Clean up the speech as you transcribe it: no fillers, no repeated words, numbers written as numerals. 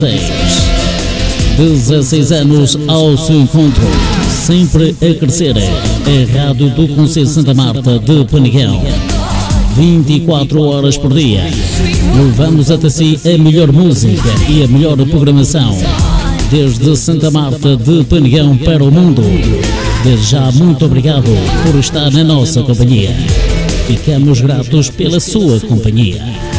16 anos ao seu encontro, sempre a crescer. A Rádio do Conselho de Santa Marta de Penegão, 24 horas por dia. Levamos até si a melhor música e a melhor programação, desde Santa Marta de Penegão para o mundo. Desde já, muito obrigado por estar na nossa companhia. Ficamos gratos pela sua companhia.